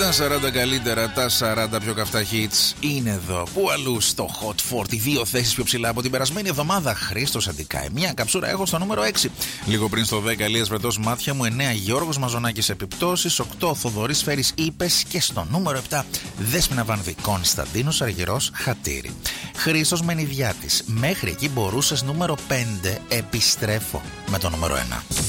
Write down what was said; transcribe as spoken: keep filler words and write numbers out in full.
Τα σαράντα καλύτερα, τα σαράντα πιο καυτά hits είναι εδώ. Πού αλλού στο Hot σαράντα, δύο θέσεις πιο ψηλά από την περασμένη εβδομάδα. Χρήστος Αντικάη, μια καψούρα έχω στο νούμερο έξι. Λίγο πριν στο δέκα, Ηλίας Βρετός, Μάτια μου. εννέα, Γιώργος Μαζονάκης, Επιπτώσεις. οκτώ, Θοδωρής Φέρης, Είπες. Και στο νούμερο επτά, Δέσποινα Βανδύ, Κωνσταντίνος Αργυρός, Χατήρι. Χρήστος Μενιδιάτης, μέχρι εκεί μπορούσες. Νούμερο πέντε, Επιστρέφω με το νούμερο ένα.